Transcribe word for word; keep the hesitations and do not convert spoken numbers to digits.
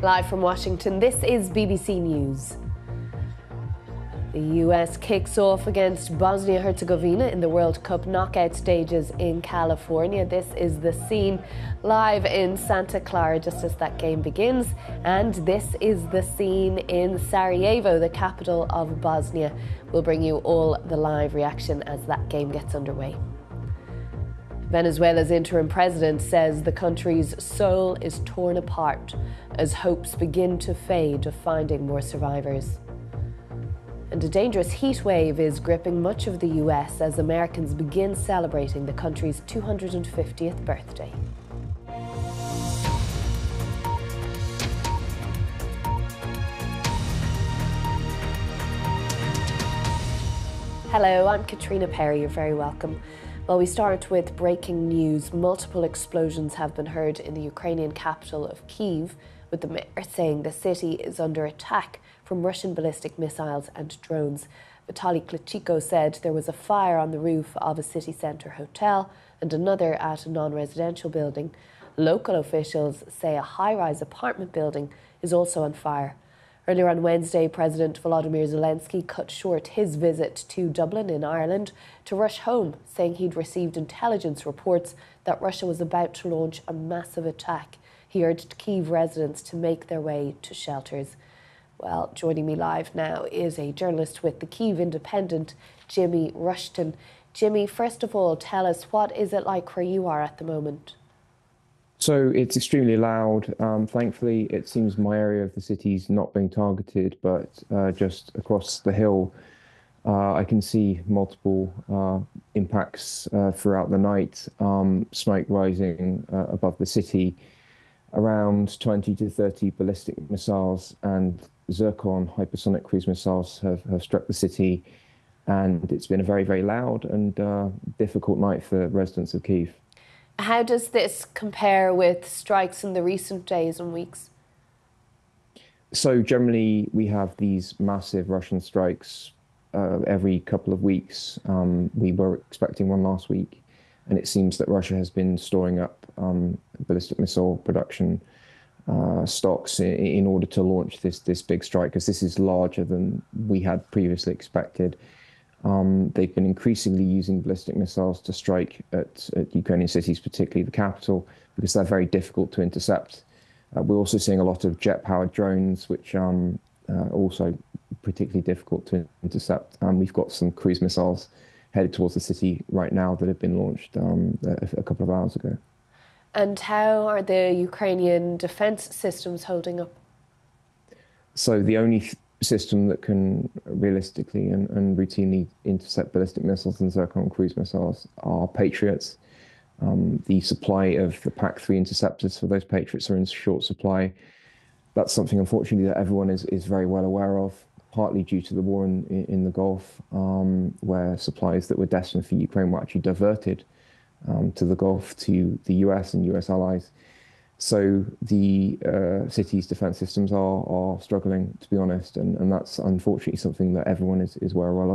Live from Washington, this is B B C News. The U S kicks off against Bosnia-Herzegovina in the World Cup knockout stages in California. This is the scene live in Santa Clara just as that game begins. And this is the scene in Sarajevo, the capital of Bosnia. We'll bring you all the live reaction as that game gets underway. Venezuela's interim president says the country's soul is torn apart as hopes begin to fade of finding more survivors. And a dangerous heat wave is gripping much of the U S as Americans begin celebrating the country's two hundred fiftieth birthday. Hello, I'm Katrina Perry. You're very welcome. Well, we start with breaking news. Multiple explosions have been heard in the Ukrainian capital of Kyiv, with the mayor saying the city is under attack from Russian ballistic missiles and drones. Vitaly Klitschko said there was a fire on the roof of a city centre hotel and another at a non-residential building. Local officials say a high-rise apartment building is also on fire. Earlier on Wednesday, President Volodymyr Zelensky cut short his visit to Dublin in Ireland to rush home, saying he'd received intelligence reports that Russia was about to launch a massive attack. He urged Kyiv residents to make their way to shelters. Well, joining me live now is a journalist with the Kyiv Independent, Jimmy Rushton. Jimmy, first of all, tell us, what is it like where you are at the moment? So it's extremely loud. Um, thankfully, it seems my area of the city is not being targeted, but uh, just across the hill, uh, I can see multiple uh, impacts uh, throughout the night, um, smoke rising uh, above the city, around twenty to thirty ballistic missiles and Zircon hypersonic cruise missiles have, have struck the city, and it's been a very, very loud and uh, difficult night for residents of Kyiv. How does this compare with strikes in the recent days and weeks? So generally, we have these massive Russian strikes uh, every couple of weeks. Um, we were expecting one last week, and it seems that Russia has been storing up um, ballistic missile production uh, stocks in, in order to launch this this big strike, because this is larger than we had previously expected. Um, they've been increasingly using ballistic missiles to strike at, at Ukrainian cities, particularly the capital, because they're very difficult to intercept. Uh, we're also seeing a lot of jet-powered drones, which um, are also particularly difficult to intercept. Um, we've got some cruise missiles headed towards the city right now that have been launched um, a, a couple of hours ago. And how are the Ukrainian defence systems holding up? So the only th system that can realistically and, and routinely intercept ballistic missiles and Zircon cruise missiles are Patriots. Um, the supply of the P A C three interceptors for those Patriots are in short supply. That's something, unfortunately, that everyone is, is very well aware of, partly due to the war in, in the Gulf, um, where supplies that were destined for Ukraine were actually diverted um, to the Gulf, to the U S and U S allies. So the uh, city's defence systems are, are struggling, to be honest, and, and that's unfortunately something that everyone is, is aware well of.